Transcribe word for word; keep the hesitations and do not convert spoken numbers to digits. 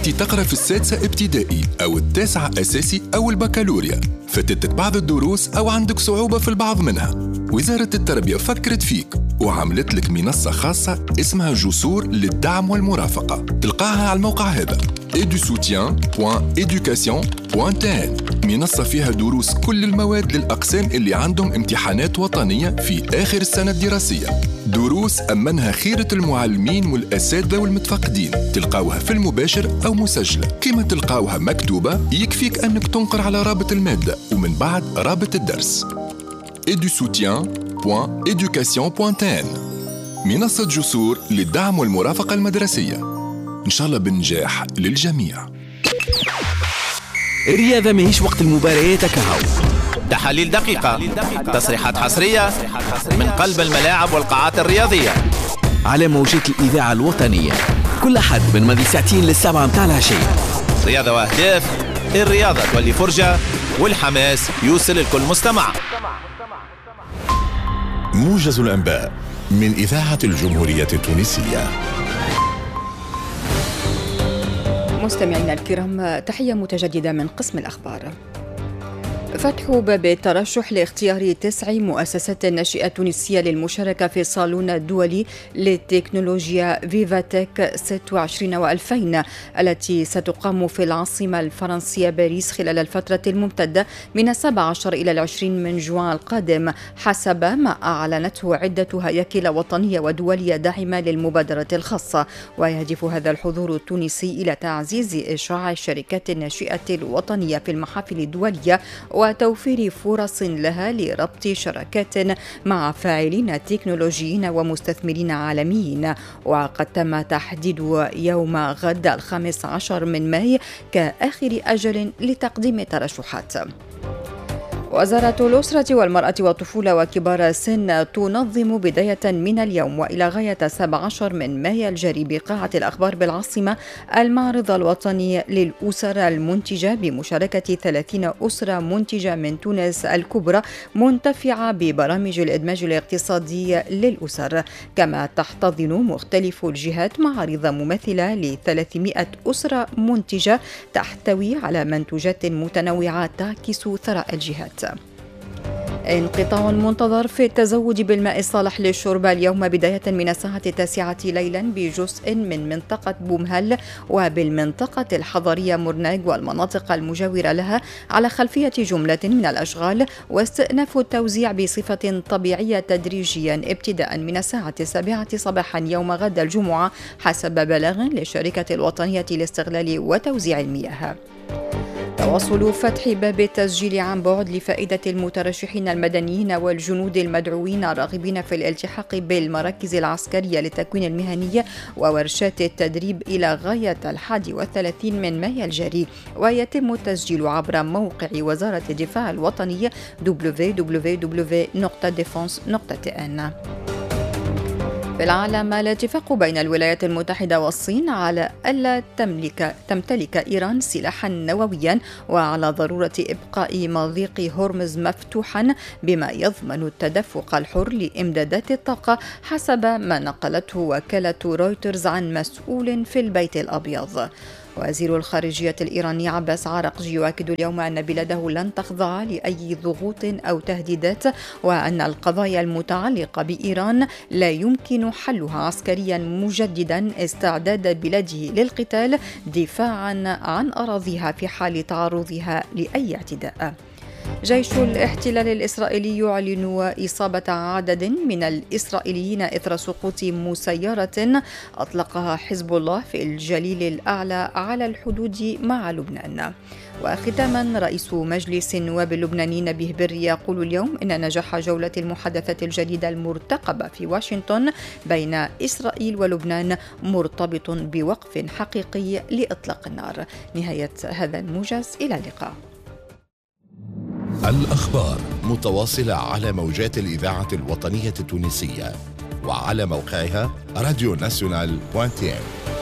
انت تقرأ في السادسة ابتدائي أو التاسعة أساسي أو البكالوريا، فاتتك بعض الدروس أو عندك صعوبة في البعض منها، وزارة التربية فكرت فيك وعملت لك منصة خاصة اسمها جسور للدعم والمرافقة. تلقاها على الموقع هذا ايدو سوتيان دوت إيدوكاسيون دوت تي إن. منصة فيها دروس كل المواد للأقسام اللي عندهم امتحانات وطنية في آخر السنة الدراسية. دروس أمنها خيرة المعلمين والأساتذة والمتفقدين، تلقاوها في المباشر أو مسجلة. كما تلقاوها مكتوبة يكفيك أنك تنقر على رابط المادة ومن بعد رابط الدرس. ايدو سوتيان دوت إيدوكاسيون دوت تي إن، منصة جسور للدعم والمرافقة المدرسية. إن شاء الله بالنجاح للجميع. الرياضة ماهيش وقت المباريات كهو. تحاليل دقيقة، تصريحات حصرية من قلب الملاعب والقاعات الرياضية على موجات الإذاعة الوطنية كل أحد من ماضي ساعتين للسبعة متاع العشية. رياضة وأهداف، الرياضة تولي فرجة والحماس يوصل لكل مستمع. موجز الأنباء من إذاعة الجمهورية التونسية. مستمعينا الكرام، تحية متجددة من قسم الأخبار. فتح باب الترشح لاختيار تسع مؤسسات ناشئة تونسية للمشاركة في الصالون الدولي للتكنولوجيا فيفاتك ستة وعشرين وألفين التي ستقام في العاصمة الفرنسية باريس خلال الفترة الممتدة من السابع عشر إلى العشرين من جوان القادم، حسب ما أعلنته عدة هياكل وطنية ودولية داعمة للمبادرة الخاصة. ويهدف هذا الحضور التونسي إلى تعزيز إشراع الشركات الناشئة الوطنية في المحافل الدولية وتوفير فرص لها لربط شراكات مع فاعلين تكنولوجيين ومستثمرين عالميين. وقد تم تحديد يوم غد الخامس عشر من مايو كآخر أجل لتقديم الترشحات. وزارة الأسرة والمرأة والطفولة وكبار السن تنظم بداية من اليوم وإلى غاية السابع عشر من مايو الجاري بقاعة الأخبار بالعاصمة المعرض الوطني للأسر المنتجة بمشاركة ثلاثين أسرة منتجة من تونس الكبرى منتفعة ببرامج الإدماج الاقتصادي للأسر. كما تحتضن مختلف الجهات معارض ممثلة لثلاثمائة أسرة منتجة تحتوي على منتوجات متنوعة تعكس ثراء الجهات. انقطاع منتظر في التزود بالماء الصالح للشرب اليوم بداية من الساعة التاسعة ليلا بجزء من منطقة بومهل وبالمنطقة الحضرية مرناق والمناطق المجاورة لها على خلفية جملة من الأشغال، واستئناف التوزيع بصفة طبيعية تدريجيا ابتداء من الساعة السابعة صباحا يوم غد الجمعة حسب بلاغ للشركة الوطنية لاستغلال وتوزيع المياه. تواصل فتح باب التسجيل عن بعد لفائدة المترشحين المدنيين والجنود المدعوين الراغبين في الالتحاق بالمراكز العسكرية للتكوين المهني وورشات التدريب إلى غاية الحادي والثلاثين من مايو الجاري، ويتم التسجيل عبر موقع وزارة الدفاع الوطني دبليو دبليو دبليو دوت ديفونس دوت تي إن. في العالم، الاتفاق بين الولايات المتحدة والصين على ألا تملك تمتلك إيران سلاحا نوويا وعلى ضرورة إبقاء مضيق هرمز مفتوحا بما يضمن التدفق الحر لإمدادات الطاقة حسب ما نقلته وكالة رويترز عن مسؤول في البيت الأبيض. وزير الخارجية الإيراني عباس عراقجي يؤكد اليوم أن بلاده لن تخضع لأي ضغوط أو تهديدات، وأن القضايا المتعلقة بإيران لا يمكن حلها عسكريا، مجددا استعداد بلاده للقتال دفاعا عن أراضيها في حال تعرضها لأي اعتداء. جيش الاحتلال الإسرائيلي يعلن إصابة عدد من الإسرائيليين إثر سقوط مسيرة أطلقها حزب الله في الجليل الأعلى على الحدود مع لبنان. وختاما، رئيس مجلس النواب اللبناني نبيه بري يقول اليوم إن نجاح جولة المحادثات الجديدة المرتقبة في واشنطن بين إسرائيل ولبنان مرتبط بوقف حقيقي لإطلاق النار. نهاية هذا الموجز، إلى اللقاء. الأخبار متواصلة على موجات الإذاعة الوطنية التونسية وعلى موقعها راديو ناسيونال دوت تي إن.